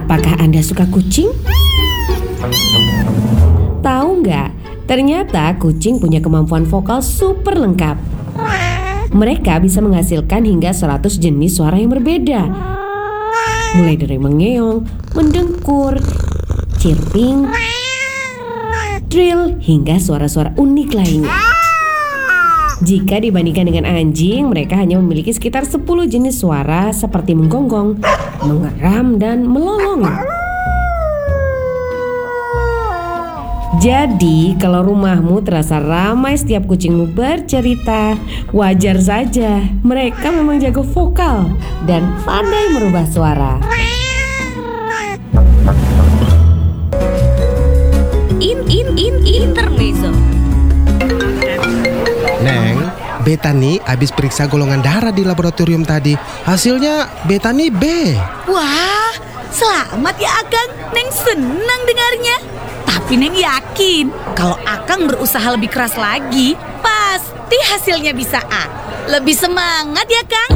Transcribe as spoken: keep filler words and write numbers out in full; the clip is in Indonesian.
Apakah Anda suka kucing? Tahu nggak? Ternyata kucing punya kemampuan vokal super lengkap. Mereka bisa menghasilkan hingga seratus jenis suara yang berbeda. Mulai dari mengeong, mendengkur, chirping, trill, hingga suara-suara unik lainnya. Jika dibandingkan dengan anjing, mereka hanya memiliki sekitar sepuluh jenis suara seperti menggonggong, mengeram, dan melolong. Jadi, kalau rumahmu terasa ramai setiap kucingmu bercerita, wajar saja. Mereka memang jago vokal dan pandai merubah suara. In in in intermezzo. Neng, Betani habis periksa golongan darah di laboratorium tadi. Hasilnya Betani B. Wah, selamat ya Akang. Neng senang dengarnya. Tapi Neng yakin kalau Akang berusaha lebih keras lagi, pasti hasilnya bisa A. Lebih semangat ya Kang.